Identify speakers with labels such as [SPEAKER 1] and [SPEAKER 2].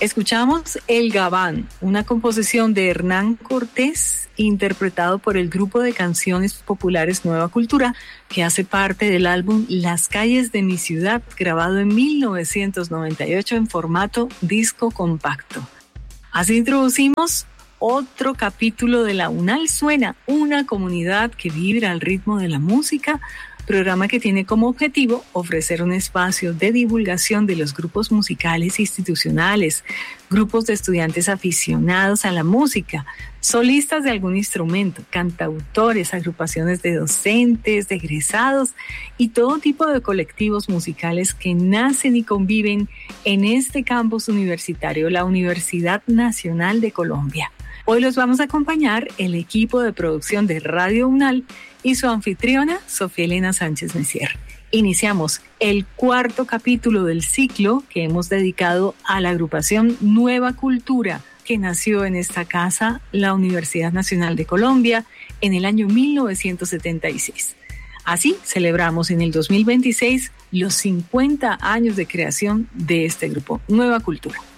[SPEAKER 1] Escuchamos El Gabán, una composición de Hernán Cortés, interpretado por el grupo de canciones populares Nueva Cultura, que hace parte del álbum Las calles de mi ciudad, grabado en 1998 en formato disco compacto. Así introducimos otro capítulo de La UNAL Suena, una comunidad que vibra al ritmo de la música, programa que tiene como objetivo ofrecer un espacio de divulgación de los grupos musicales institucionales, grupos de estudiantes aficionados a la música, solistas de algún instrumento, cantautores, agrupaciones de docentes, de egresados y todo tipo de colectivos musicales que nacen y conviven en este campus universitario, la Universidad Nacional de Colombia. Hoy los vamos a acompañar el equipo de producción de Radio UNAL y su anfitriona, Sofía Elena Sánchez Messier. Iniciamos el cuarto capítulo del ciclo que hemos dedicado a la agrupación Nueva Cultura, que nació en esta casa, la Universidad Nacional de Colombia, en el año 1976. Así celebramos en el 2026 los 50 años de creación de este grupo, Nueva Cultura.